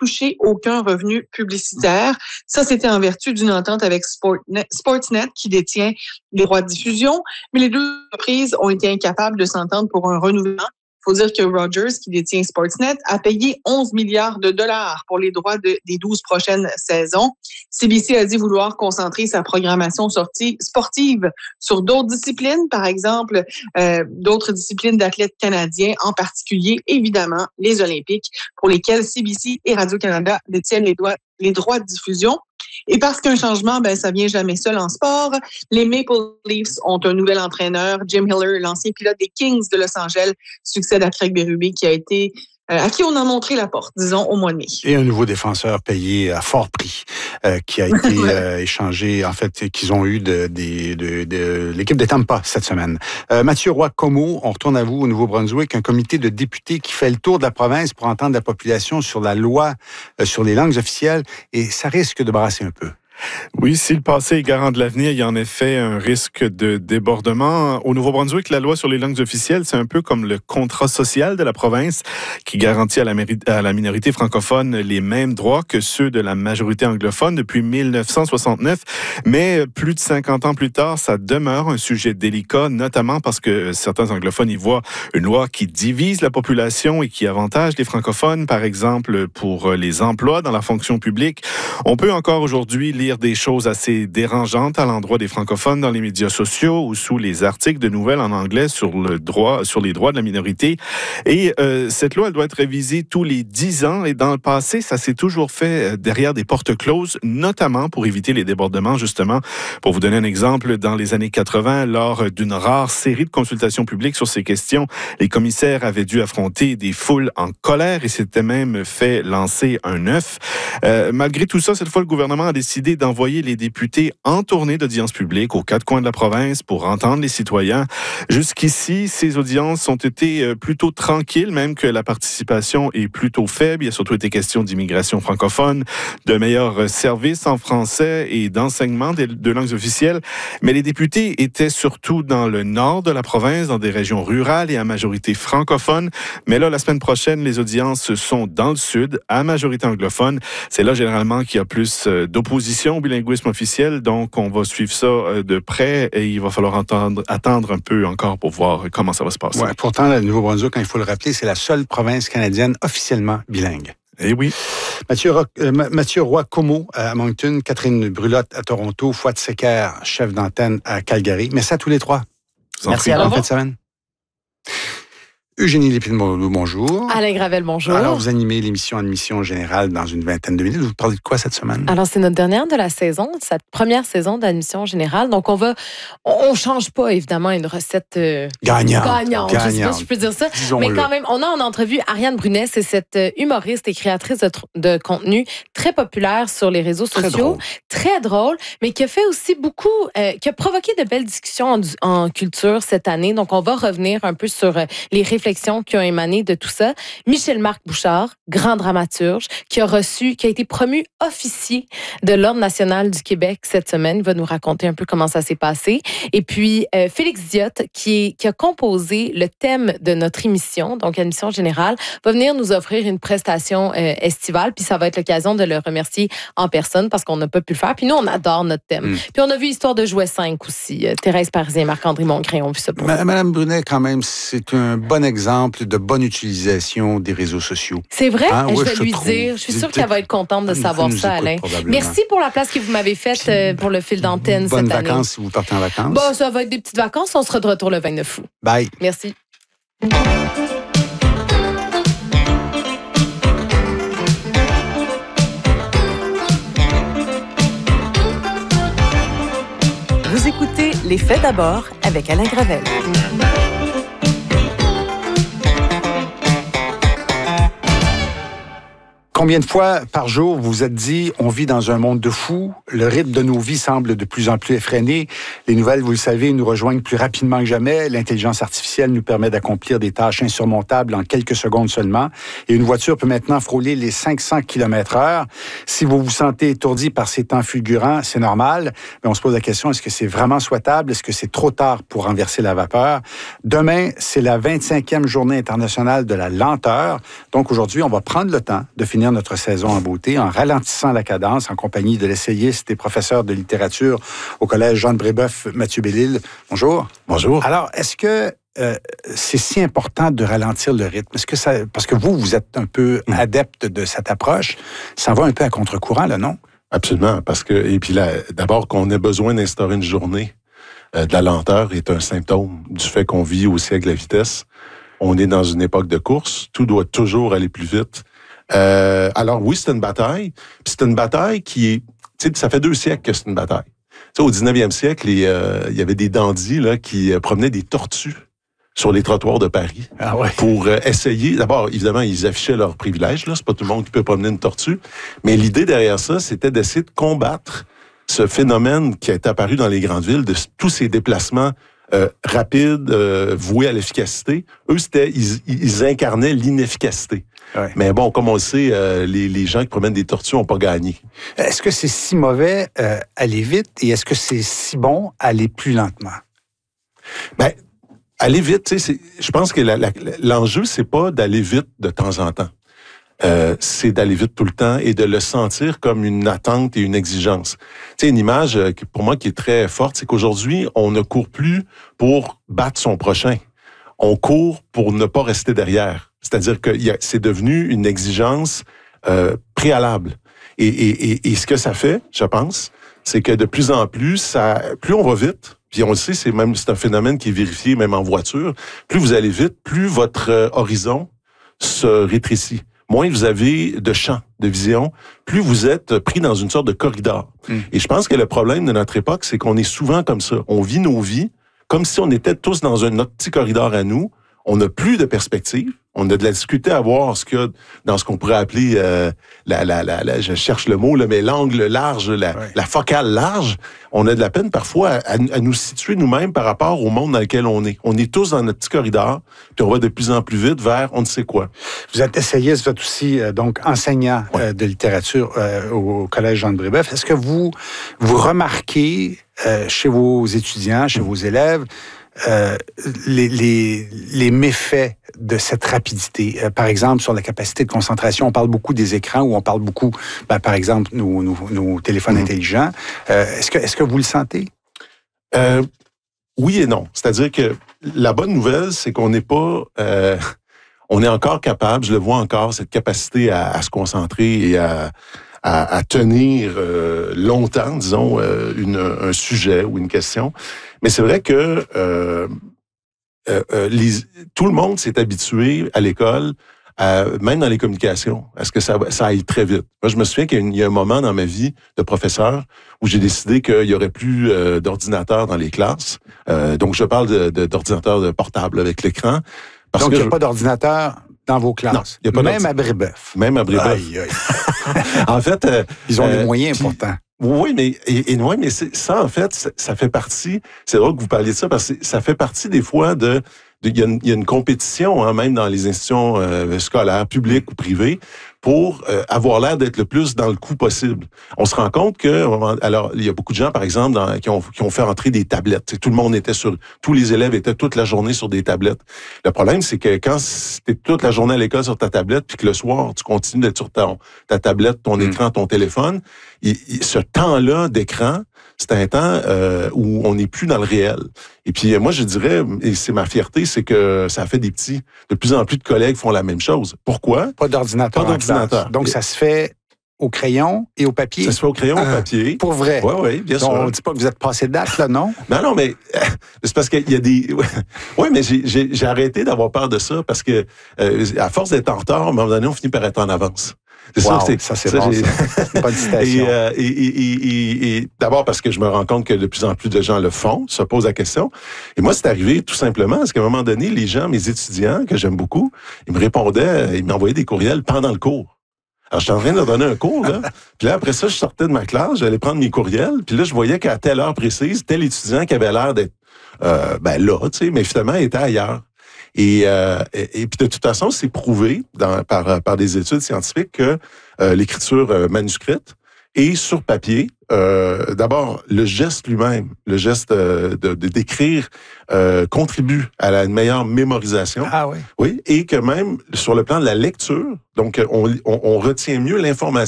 toucher aucun revenu publicitaire. Ça, c'était en vertu d'une entente avec Sportsnet qui détient les droits de diffusion, mais les deux entreprises ont été incapables de s'entendre pour un renouvellement. Il faut dire que Rogers, qui détient Sportsnet, a payé 11 milliards de dollars pour les droits des 12 prochaines saisons. CBC a dit vouloir concentrer sa programmation sportive sur d'autres disciplines, par exemple, d'autres disciplines d'athlètes canadiens, en particulier, évidemment, les Olympiques, pour lesquels CBC et Radio-Canada détiennent les droits de diffusion. Et parce qu'un changement, ça vient jamais seul en sport, les Maple Leafs ont un nouvel entraîneur, Jim Hiller, l'ancien pilote des Kings de Los Angeles, succède à Craig Berube, à qui on a montré la porte, disons, au mois de mai. Et un nouveau défenseur payé à fort prix, qui a été échangé, en fait, qu'ils ont eu de l'équipe de Tampa cette semaine. Mathieu Roy-Comeau, on retourne à vous au Nouveau-Brunswick, un comité de députés qui fait le tour de la province pour entendre la population sur la loi sur les langues officielles, et ça risque de brasser un peu. Oui, si le passé est garant de l'avenir, il y a en effet un risque de débordement. Au Nouveau-Brunswick, la loi sur les langues officielles, c'est un peu comme le contrat social de la province qui garantit à la minorité francophone les mêmes droits que ceux de la majorité anglophone depuis 1969. Mais plus de 50 ans plus tard, ça demeure un sujet délicat, notamment parce que certains anglophones y voient une loi qui divise la population et qui avantage les francophones, par exemple pour les emplois dans la fonction publique. On peut encore aujourd'hui lire des choses assez dérangeantes à l'endroit des francophones dans les médias sociaux ou sous les articles de nouvelles en anglais sur les droits de la minorité. Et cette loi, elle doit être révisée tous les 10 ans. Et dans le passé, ça s'est toujours fait derrière des portes closes, notamment pour éviter les débordements, justement. Pour vous donner un exemple, dans les années 80, lors d'une rare série de consultations publiques sur ces questions, les commissaires avaient dû affronter des foules en colère et s'étaient même fait lancer un œuf. Malgré tout ça, cette fois, le gouvernement a décidé d'envoyer les députés en tournée d'audience publique aux quatre coins de la province pour entendre les citoyens. Jusqu'ici, ces audiences ont été plutôt tranquilles, même que la participation est plutôt faible. Il y a surtout été question d'immigration francophone, de meilleurs services en français et d'enseignement de langues officielles. Mais les députés étaient surtout dans le nord de la province, dans des régions rurales et à majorité francophone. Mais là, la semaine prochaine, les audiences sont dans le sud, à majorité anglophone. C'est là, généralement, qu'il y a plus d'opposition au bilinguisme officiel, donc on va suivre ça de près et il va falloir attendre un peu encore pour voir comment ça va se passer. Ouais, pourtant, le Nouveau-Brunswick, il faut le rappeler, c'est la seule province canadienne officiellement bilingue. Eh oui. Mathieu Roy-Comeau à Moncton, Catherine Brulotte à Toronto, Fouad Secker, chef d'antenne à Calgary. Merci à tous les trois. Merci à vous. Bonne semaine. Eugénie Lépine-Beaulieu, bonjour. Alain Gravel, bonjour. Alors, vous animez l'émission Admission Générale dans une vingtaine de minutes. Vous parlez de quoi cette semaine? Alors, c'est notre dernière de la saison, cette première saison d'Admission Générale. Donc, on change pas, évidemment, une recette gagnante. Je sais pas si je peux dire ça. Disons-le. Mais quand même, on a en entrevue Ariane Brunet. C'est cette humoriste et créatrice de contenu très populaire sur les réseaux sociaux. Très drôle, mais qui a fait aussi qui a provoqué de belles discussions en culture cette année. Donc, on va revenir un peu sur les réflexions qui ont émané de tout ça. Michel-Marc Bouchard, grand dramaturge, qui a été promu officier de l'Ordre national du Québec cette semaine, va nous raconter un peu comment ça s'est passé. Et puis, Félix Diot, qui a composé le thème de notre émission, donc Admission Générale, va venir nous offrir une prestation estivale, puis ça va être l'occasion de le remercier en personne parce qu'on n'a pas pu le faire. Puis nous, on adore notre thème. Puis on a vu Histoire de jouet 5 aussi. Thérèse Parisien, Marc-André Mongrain ont vu ça pour Madame Brunet, quand même, c'est un bon exemple de bonne utilisation des réseaux sociaux. C'est vrai? Oui, je vais lui dire. Je suis sûre qu'elle va être contente de savoir ça, Alain. Merci pour la place que vous m'avez faite pour le fil d'antenne cette année. Bonnes vacances si vous partez en vacances. Bon, ça va être des petites vacances. On sera de retour le 29 août. Bye. Merci. Vous écoutez Les Faits d'abord avec Alain Gravel. Combien de fois par jour vous vous êtes dit, on vit dans un monde de fous, le rythme de nos vies semble de plus en plus effréné, les nouvelles, vous le savez, nous rejoignent plus rapidement que jamais, l'intelligence artificielle nous permet d'accomplir des tâches insurmontables en quelques secondes seulement, et une voiture peut maintenant frôler les 500 km/h. Si vous vous sentez étourdi par ces temps fulgurants, c'est normal, mais on se pose la question, est-ce que c'est vraiment souhaitable? Est-ce que c'est trop tard pour renverser la vapeur? Demain, c'est la 25e journée internationale de la lenteur, donc aujourd'hui, on va prendre le temps de finir notre saison en beauté en ralentissant la cadence en compagnie de l'essayiste et professeur de littérature au Collège Jean de Brébeuf, Mathieu Bellil. Bonjour. Bonjour. Alors, est-ce que c'est si important de ralentir le rythme? Est-ce que parce que vous êtes un peu adepte de cette approche, ça va un peu à contre-courant, là, non? Absolument, parce que, et puis là, d'abord qu'on ait besoin d'instaurer une journée de la lenteur est un symptôme du fait qu'on vit aussi avec la vitesse. On est dans une époque de course, tout doit toujours aller plus vite. Alors oui, c'est une bataille, puis c'est une bataille qui est, tu sais, ça fait 2 siècles que c'est une bataille. Tu sais, au 19e siècle, il y avait des dandys là, qui promenaient des tortues sur les trottoirs de Paris pour essayer. D'abord, évidemment, ils affichaient leurs privilèges. Là, c'est pas tout le monde qui peut promener une tortue. Mais l'idée derrière ça, c'était d'essayer de combattre ce phénomène qui est apparu dans les grandes villes, de tous ces déplacements rapides, voués à l'efficacité. Eux, ils incarnaient l'inefficacité. Ouais. Mais bon, comme on le sait, les gens qui promènent des tortues n'ont pas gagné. Est-ce que c'est si mauvais aller vite et est-ce que c'est si bon aller plus lentement? Ben, aller vite, tu sais, je pense que l'enjeu, c'est pas d'aller vite de temps en temps. C'est d'aller vite tout le temps et de le sentir comme une attente et une exigence. Tu sais, une image pour moi qui est très forte, c'est qu'aujourd'hui, on ne court plus pour battre son prochain. On court pour ne pas rester derrière. C'est-à-dire que c'est devenu une exigence préalable. Et ce que ça fait, je pense, c'est que de plus en plus, plus on va vite, puis on le sait, c'est un phénomène qui est vérifié même en voiture. Plus vous allez vite, plus votre horizon se rétrécit. Moins vous avez de champ de vision, plus vous êtes pris dans une sorte de corridor. Et je pense que le problème de notre époque, c'est qu'on est souvent comme ça. On vit nos vies comme si on était tous dans notre petit corridor à nous. On n'a plus de perspective. On a de la difficulté à voir ce qu'il y a dans ce qu'on pourrait appeler, je cherche le mot, là, mais l'angle large, la focale large. On a de la peine parfois à nous situer nous-mêmes par rapport au monde dans lequel on est. On est tous dans notre petit corridor, puis on va de plus en plus vite vers on ne sait quoi. Vous êtes essayiste, vous êtes aussi donc enseignant de littérature au Collège Jean de Brébeuf. Est-ce que vous remarquez chez vos étudiants, chez vos élèves, les méfaits de cette rapidité. Par exemple, sur la capacité de concentration, on parle beaucoup des écrans ou on parle beaucoup, par exemple, nos téléphones intelligents. Est-ce que vous le sentez? Oui et non. C'est-à-dire que la bonne nouvelle, c'est qu'on n'est pas... on est encore capable, je le vois encore, cette capacité à se concentrer et à tenir longtemps, disons, un sujet ou une question. Mais c'est vrai que tout le monde s'est habitué à l'école, même dans les communications, à ce que ça aille très vite. Moi, je me souviens qu'il y a un moment dans ma vie de professeur où j'ai décidé qu'il y aurait plus d'ordinateur dans les classes. Donc, je parle d'ordinateur portable avec l'écran. Donc, il n'y a pas d'ordinateur dans vos classes? Non, il y a pas même à Brébeuf? Même à Brébeuf. Aïe, aïe. En fait... ils ont les moyens, pourtant. Oui, mais ça, en fait, ça fait partie... C'est drôle que vous parliez de ça, parce que ça fait partie des fois il y a une compétition, hein, même dans les institutions scolaires, publiques ou privées, pour avoir l'air d'être le plus dans le coup possible. On se rend compte que, alors, il y a beaucoup de gens, par exemple, qui ont fait entrer des tablettes. Tout le monde tous les élèves étaient toute la journée sur des tablettes. Le problème, c'est que quand t'es toute la journée à l'école sur ta tablette, puis que le soir, tu continues d'être sur ta tablette, ton écran, ton téléphone, ce temps-là d'écran, c'est un temps où on n'est plus dans le réel. Et puis, moi, je dirais, et c'est ma fierté, c'est que ça fait de plus en plus de collègues font la même chose. Pourquoi? Pas d'ordinateur. Donc, ça se fait au crayon et au papier? Ça se fait au crayon et au papier. Pour vrai? Oui, bien sûr. On ne dit pas que vous êtes passé de date, là, non? Non, mais c'est parce qu'il y a des... Oui, mais j'ai arrêté d'avoir peur de ça parce que, à force d'être en retard, à un moment donné, on finit par être en avance. C'est wow, ça, c'est bon, ça. C'est une bonne citation. Et d'abord parce que je me rends compte que de plus en plus de gens le font, se posent la question. Et moi, c'est arrivé tout simplement parce qu'à un moment donné, les gens, mes étudiants, que j'aime beaucoup, ils me répondaient, ils m'envoyaient des courriels pendant le cours. Alors, j'étais en train de leur donner un cours, là. Puis là, après ça, je sortais de ma classe, j'allais prendre mes courriels. Puis là, je voyais qu'à telle heure précise, tel étudiant qui avait l'air d'être là, tu sais, mais finalement, il était ailleurs. Et puis de toute façon, c'est prouvé par des études scientifiques que l'écriture manuscrite Et sur papier, d'abord, le geste lui-même, le geste d'écrire contribue à une meilleure mémorisation. Ah oui. Oui, et que même sur le plan de la lecture, donc on retient mieux l'information